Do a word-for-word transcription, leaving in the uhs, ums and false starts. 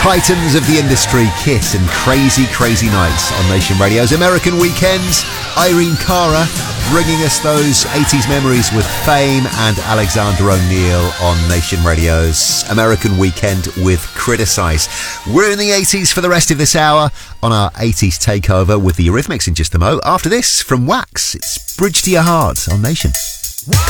Titans of the industry, Kiss and Crazy Crazy Nights on Nation Radio's American Weekends. Irene Cara bringing us those eighties memories with Fame, and Alexander O'Neal on Nation Radio's American Weekend with Criticise. We're in the eighties for the rest of this hour on our eighties takeover with the Eurythmics in just a mo. After this, from Wax, it's Bridge to Your Heart on Nation.